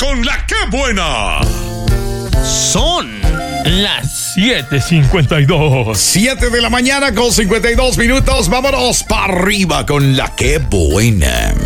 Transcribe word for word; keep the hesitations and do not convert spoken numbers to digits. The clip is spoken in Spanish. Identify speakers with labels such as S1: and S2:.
S1: con la que buena.
S2: Son las siete cincuenta y dos.
S1: siete de la mañana con cincuenta y dos minutos. Vámonos para arriba con la que buena.